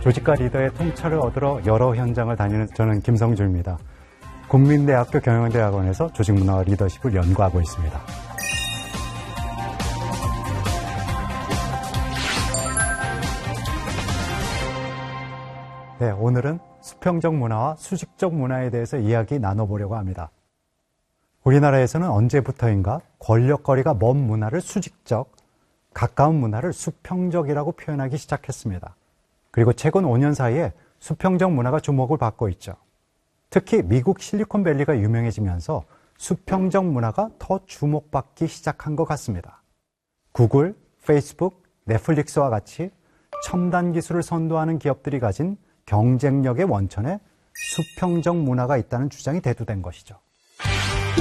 조직과 리더의 통찰을 얻으러 여러 현장을 다니는 저는 김성주입니다. 국민대학교 경영대학원에서 조직문화와 리더십을 연구하고 있습니다. 네, 오늘은 수평적 문화와 수직적 문화에 대해서 이야기 나눠보려고 합니다. 우리나라에서는 언제부터인가 권력거리가 먼 문화를 수직적, 가까운 문화를 수평적이라고 표현하기 시작했습니다. 그리고 최근 5년 사이에 수평적 문화가 주목을 받고 있죠. 특히 미국 실리콘밸리가 유명해지면서 수평적 문화가 더 주목받기 시작한 것 같습니다. 구글, 페이스북, 넷플릭스와 같이 첨단 기술을 선도하는 기업들이 가진 경쟁력의 원천에 수평적 문화가 있다는 주장이 대두된 것이죠.